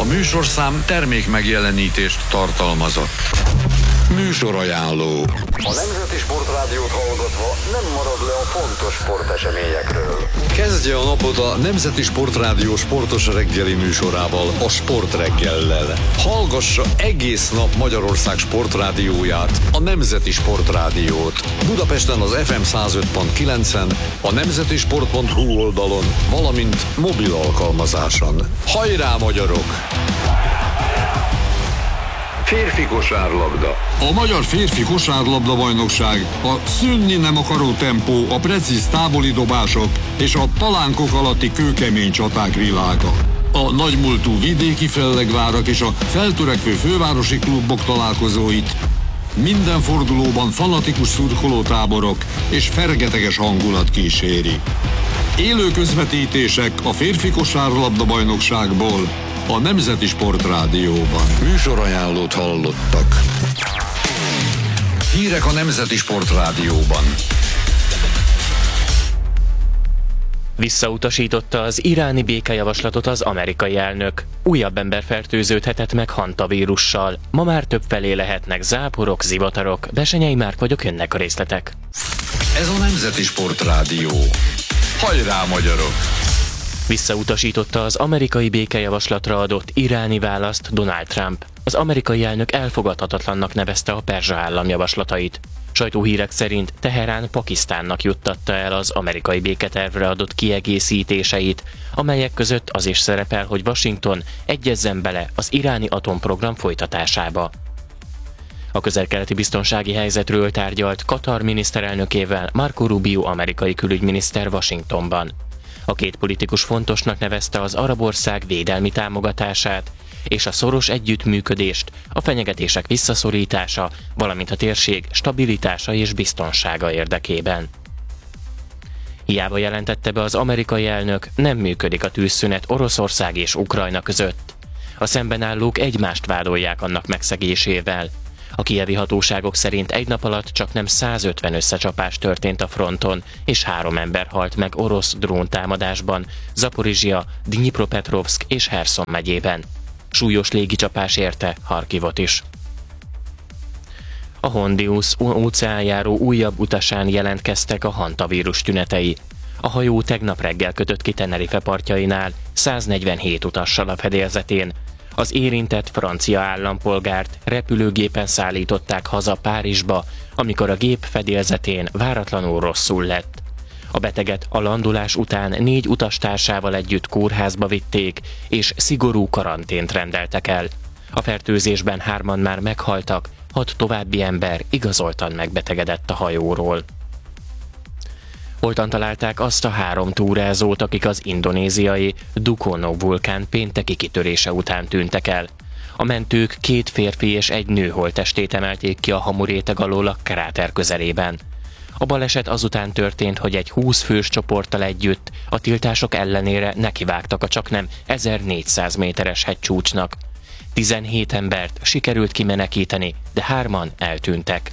műsorszám termék megjelenítést tartalmazott. Műsorajánló. A Nemzeti Sportrádiót hallgatva nem marad le a fontos sporteseményekről. Kezdje a napot a Nemzeti Sportrádió sportos reggeli műsorával, a Sportreggellel. Hallgassa egész nap Magyarország sportrádióját, a Nemzeti Sportrádiót. Budapesten az FM 105.9-en, a nemzetisport.hu oldalon, valamint mobil alkalmazáson. Hajrá, magyarok! Férfi kosárlabda. A Magyar Férfi Kosárlabda Bajnokság, a szűnni nem akaró tempó, a precíz távoli dobások és a palánkok alatti kőkemény csaták világa. A nagymúltú vidéki fellegvárak és a feltörekvő fővárosi klubok találkozóit minden fordulóban fanatikus szurkolótáborok és fergeteges hangulat kíséri. Élő közvetítések a Férfi Kosárlabda Bajnokságból a Nemzeti Sportrádióban. Műsorajánlót hallottak. Hírek a Nemzeti Sportrádióban. Visszautasította az iráni békejavaslatot az amerikai elnök. Újabb ember fertőződhetett meg hantavírussal. Ma már többfelé lehetnek záporok, zivatarok. Besenyei Márk vagyok, jönnek a részletek. Ez a Nemzeti Sportrádió. Hajrá, magyarok! Visszautasította az amerikai békejavaslatra adott iráni választ Donald Trump. Az amerikai elnök elfogadhatatlannak nevezte a perzsa állam javaslatait. Sajtóhírek szerint Teherán Pakisztánnak juttatta el az amerikai béketervre adott kiegészítéseit, amelyek között az is szerepel, hogy Washington egyezzen bele az iráni atomprogram folytatásába. A közel-keleti biztonsági helyzetről tárgyalt Katar miniszterelnökével Marco Rubio amerikai külügyminiszter Washingtonban. A két politikus fontosnak nevezte az arab ország védelmi támogatását és a szoros együttműködést, a fenyegetések visszaszorítása, valamint a térség stabilitása és biztonsága érdekében. Hiába jelentette be az amerikai elnök, nem működik a tűzszünet Oroszország és Ukrajna között. A szemben állók egymást vádolják annak megszegésével. A kijevi hatóságok szerint egy nap alatt csaknem 150 összecsapás történt a fronton, és 3 ember halt meg orosz dróntámadásban Zaporizsia, Dnyipropetrovszk és Herszon megyében. Súlyos légicsapás érte Harkivot is. A Hondius óceánjáró újabb utasán jelentkeztek a hantavírus tünetei. A hajó tegnap reggel kötött ki Tenerife partjainál 147 utassal a fedélzetén. Az érintett francia állampolgárt repülőgépen szállították haza Párizsba, amikor a gép fedélzetén váratlanul rosszul lett. A beteget a landolás után 4 utastársával együtt kórházba vitték, és szigorú karantént rendeltek el. A fertőzésben 3-an már meghaltak, 6 további ember igazoltan megbetegedett a hajóról. Holtan találták azt a 3 túrázót, akik az indonéziai Dukono vulkán pénteki kitörése után tűntek el. A mentők 2 férfi és 1 nő holttestét emelték ki a hamuréteg alól a kráter közelében. A baleset azután történt, hogy egy 20 fős csoporttal együtt a tiltások ellenére nekivágtak a csaknem 1400 méteres hegycsúcsnak. 17 embert sikerült kimenekíteni, de 3-an eltűntek.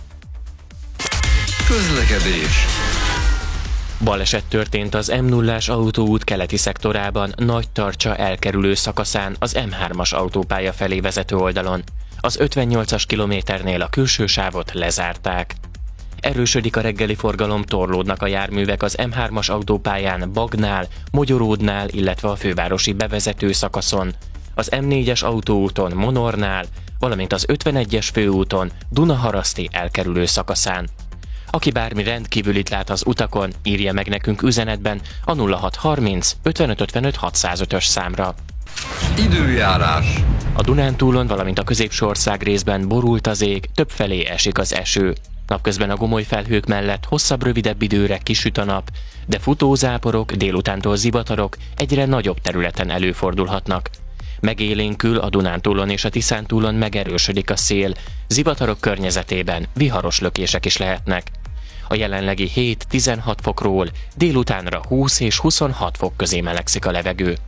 Közlekedés. Baleset történt az M0-ás autóút keleti szektorában, Nagytarcsa elkerülő szakaszán az M3-as autópálya felé vezető oldalon. Az 58-as kilométernél a külső sávot lezárták. Erősödik a reggeli forgalom, torlódnak a járművek az M3-as autópályán Bagnál, Mogyoródnál, illetve a fővárosi bevezető szakaszon, az M4-es autóúton Monornál, valamint az 51-es főúton Dunaharaszti elkerülő szakaszán. Aki bármi rendkívülit lát az utakon, írja meg nekünk üzenetben a 0630 55 55 605-ös számra. Időjárás. A Dunántúlon, valamint a középsország részben borult az ég, többfelé esik az eső. Napközben a gomoly felhők mellett hosszabb-rövidebb időre kisüt a nap, de futózáporok, délutántól zivatarok egyre nagyobb területen előfordulhatnak. Megélénkül a Dunántúlon és a Tiszántúlon megerősödik a szél, zivatarok környezetében viharos lökések is lehetnek. A jelenlegi 7-16 fokról délutánra 20 és 26 fok közé melegszik a levegő.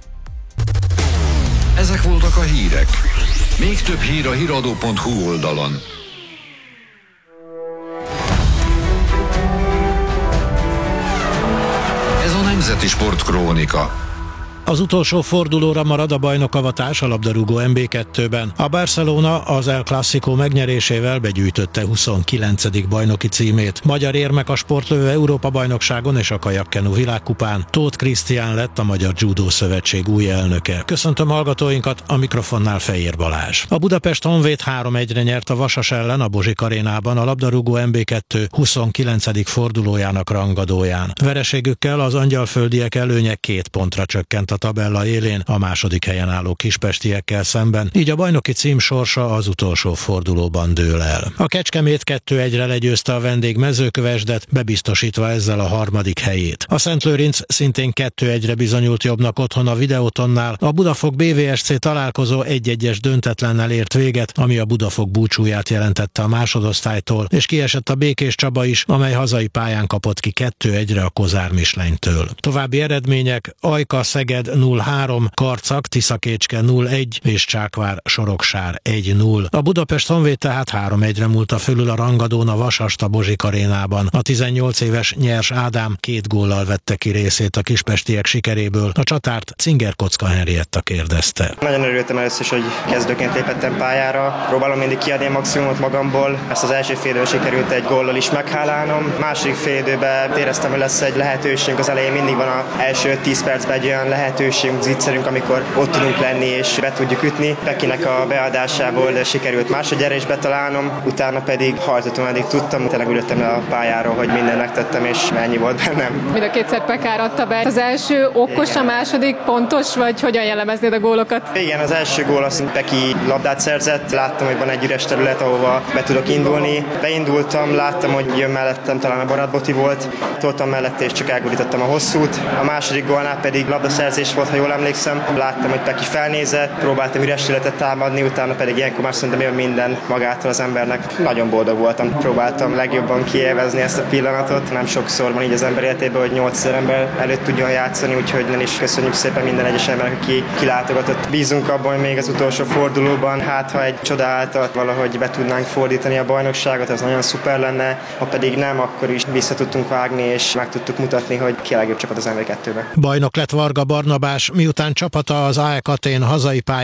Ezek voltak a hírek. Még több hír a hiradó.hu oldalon. Ez a Nemzeti Sportkrónika. Az utolsó fordulóra marad a bajnokavatás a labdarúgó MB2-ben. A Barcelona az El Clásico megnyerésével begyűjtötte 29. bajnoki címét. Magyar érmek a sportlövő Európa-bajnokságon és a kajakkenu világkupán. Tóth Krisztián lett a Magyar Judo Szövetség új elnöke. Köszöntöm hallgatóinkat, a mikrofonnál Fejér Balázs. A Budapest Honvéd 3-1-re nyert a Vasas ellen a Bozsik arénában a labdarúgó MB2 29. fordulójának rangadóján. Vereségükkel az angyalföldiek előnye 2 pontra csökkent a tabella élén a második helyen álló kispestiekkel szemben, így a bajnoki cím sorsa az utolsó fordulóban dől el. A Kecskemét 2-1-re legyőzte a vendég Mezőkövesdet, bebiztosítva ezzel a harmadik helyét. A Szentlőrinc szintén 2-1-re bizonyult jobbnak otthon a Videótonnál, a Budafok BVSC találkozó 1-1-es döntetlennel ért véget, ami a Budafok búcsúját jelentette a másodosztálytól, és kiesett a Békés Csaba is, amely hazai pályán kapott ki 2-1-re a Kozár Mislenytől. További eredmények: Ajka Szeged 0-3, Karcag Tiszakécske 0-1 és Csákvár Soroksár 1-0. A Budapest Honvéd tehát 3-1-re múlta fölül a rangadón a Vasast a Bozsik arénában. A 18 éves Nyers Ádám 2 góllal vette ki részét a kispestiek sikeréből. A csatárt Cinger Kocka Henrietta kérdezte. Nagyon örültem először is, hogy kezdőként lépettem pályára. Próbálom mindig kiadni a maximumot magamból. Ezt az első fél időben sikerült egy góllal is meghálálnom. Második fél időben éreztem, hogy lesz egy lehetőségünk. Az elején mindig van az első 10 percben egy olyan lehetőségünk, zicserünk, amikor ott tudunk lenni és be tudjuk ütni. Pekinek a beadásából sikerült másodjára is betalálnom, utána pedig hajtottam, eddig tudtam. Tényleg ülöttem le a pályáról, hogy mindent megtettem, és ennyi volt bennem. Mind a kétszer Pekár adta be. Az első okos, a második pontos, vagy hogyan jellemeznéd a gólokat? Igen, az első gól azt Peki labdát szerzett. Láttam, hogy van egy üres terület, ahova be tudok indulni. Beindultam, láttam, hogy jön mellettem, talán a Barát Boti volt. Toltam mellette, és csak elgurítottam a hosszút. A második gólnál pedig labdaszerzés volt, ha jól emlékszem. Láttam, hogy Peki felnézett, próbáltam üres területet támadni, utána pedig ilyenkor már szerintem jön minden magától az embernek. Nagyon boldog voltam. Próbáltam legjobban kiélvezni ezt a pillanatot. Nem sokszor van így az ember életében, hogy 8000 ember előtt tudjon játszani, úgyhogy nem is köszönjük szépen minden egyes embernek, aki kilátogatott. Bízunk abban, hogy még az utolsó fordulóban, hát ha egy csoda által valahogy be tudnánk fordítani a bajnokságot, az nagyon szuper lenne. Ha pedig nem, akkor is vissza tudtunk vágni, és meg tudtuk mutatni, hogy ki a legjobb csapat az MB2-ben. Bajnok lett Varga Barnabás, miután csapata az AEK Athén hazai pályán